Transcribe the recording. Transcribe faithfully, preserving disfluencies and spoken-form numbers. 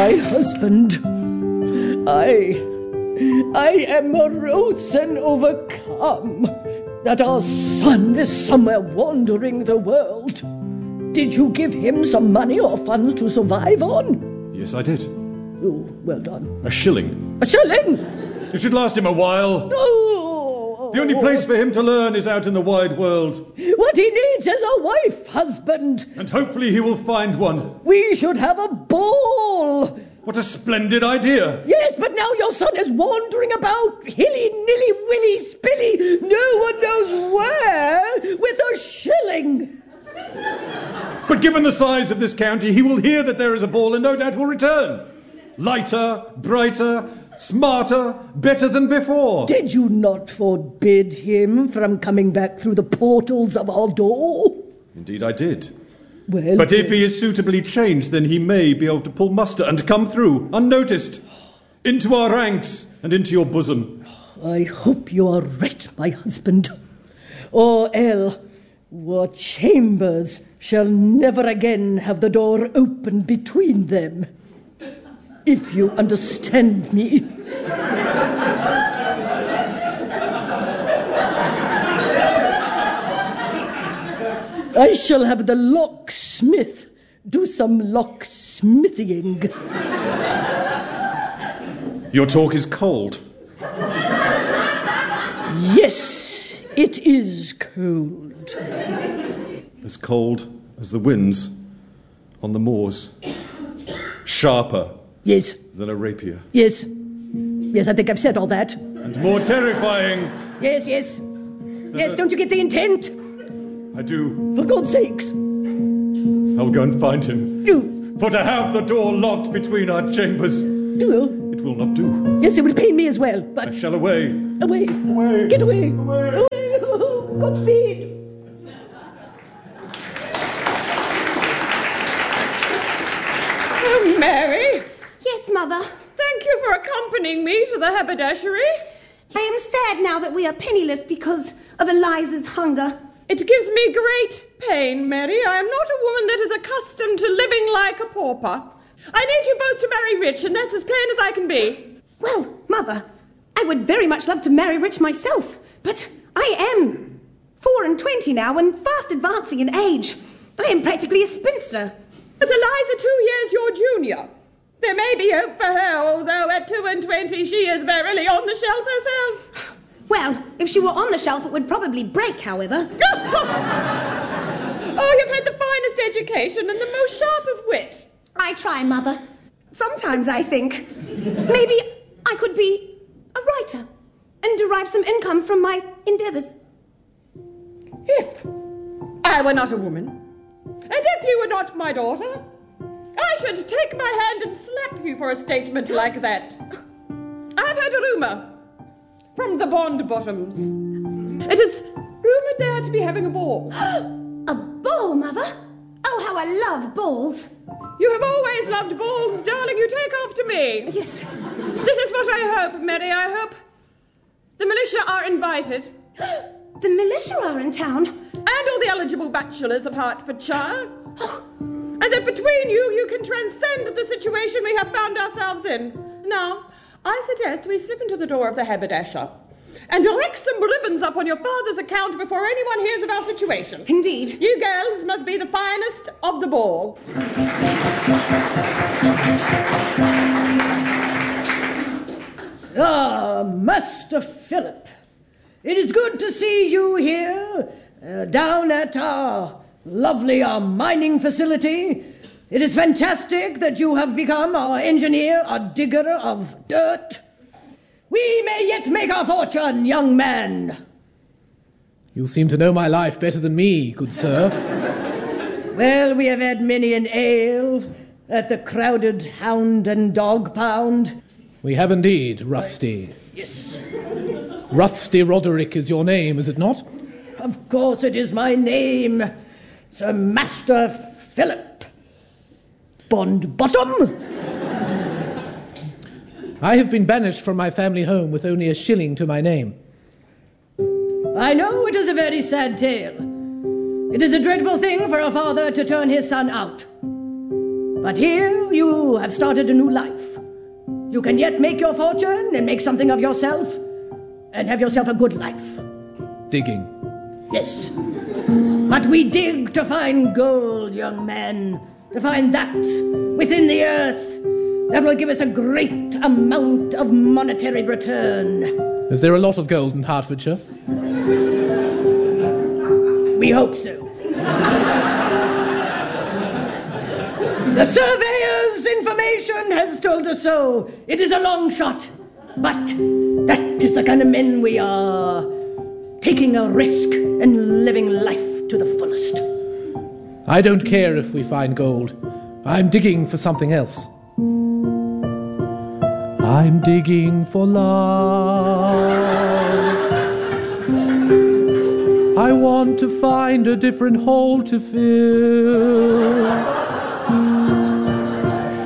my husband. I, I am morose and overcome that our son is somewhere wandering the world. Did you give him some money or funds to survive on? Yes, I did. Oh, well done. A shilling. A shilling? It should last him a while. Oh. The only place for him to learn is out in the wide world. What he needs is a wife, husband. And hopefully he will find one. We should have a ball. What a splendid idea. Yes, but now your son is wandering about, hilly-nilly, willy-spilly, no one knows where, with a shilling. But given the size of this county, he will hear that there is a ball and no doubt will return. Lighter, brighter, smarter, better than before. Did you not forbid him from coming back through the portals of our door? Indeed I did. Well, but if he is suitably changed, then he may be able to pull muster and come through, unnoticed, into our ranks and into your bosom. I hope you are right, my husband. Or else, our chambers shall never again have the door open between them. If you understand me. I shall have the locksmith do some locksmithing. Your talk is cold. Yes, it is cold. As cold as the winds on the moors. Sharper. Yes. Than a rapier. Yes. Yes, I think I've said all that. And more terrifying. Yes, yes. Yes, don't you get the intent? I do. For God's sakes. I'll go and find him. You. For to have the door locked between our chambers. Do. It will not do. Yes, it will pain me as well, but... I shall away. Away. Away. Get away. Away. Away. Godspeed. Oh, Mary. Yes, Mother. Thank you for accompanying me to the haberdashery. I am sad now that we are penniless because of Eliza's hunger. It gives me great pain, Mary. I am not a woman that is accustomed to living like a pauper. I need you both to marry rich, and that's as plain as I can be. Well, Mother, I would very much love to marry rich myself, but I am four and twenty now and fast advancing in age. I am practically a spinster. With Eliza two years your junior. There may be hope for her, although at two and twenty she is verily on the shelf herself. Well, if she were on the shelf, it would probably break, however. Oh, you've had the finest education and the most sharp of wit. I try, Mother. Sometimes I think maybe I could be a writer and derive some income from my endeavours. If I were not a woman, and if you were not my daughter, I should take my hand and slap you for a statement like that. I've heard a rumour from the Bond Bottoms. It is rumoured they are to be having a ball. A ball, Mother? Oh, how I love balls. You have always loved balls, darling. You take after me. Yes. This is what I hope, Mary. I hope the militia are invited. The militia are in town? And all the eligible bachelors of Hertfordshire. And that between you, you can transcend the situation we have found ourselves in. Now, I suggest we slip into the door of the haberdasher and direct some ribbons up on your father's account before anyone hears of our situation. Indeed. You girls must be the finest of the ball. Ah, Master Philip. It is good to see you here, uh, down at our lovely our mining facility. It is fantastic that you have become our engineer, our digger of dirt. We may yet make our fortune, young man. You seem to know my life better than me, good sir. Well, we have had many an ale at the crowded Hound and Dog Pound. We have indeed, Rusty. Yes. Rusty Roderick is your name, is it not? Of course it is my name, Sir Master Philip Bond Bottom. I have been banished from my family home with only a shilling to my name. I know it is a very sad tale. It is a dreadful thing for a father to turn his son out. But here you have started a new life. You can yet make your fortune and make something of yourself and have yourself a good life. Digging. Yes. But we dig to find gold, young man. To find that within the earth that will give us a great amount of monetary return. Is there a lot of gold in Hertfordshire? We hope so. The surveyor's information has told us so. It is a long shot, but that is the kind of men we are. Taking a risk and living life to the fullest. I don't care if we find gold. I'm digging for something else. I'm digging for love. I want to find a different hole to fill.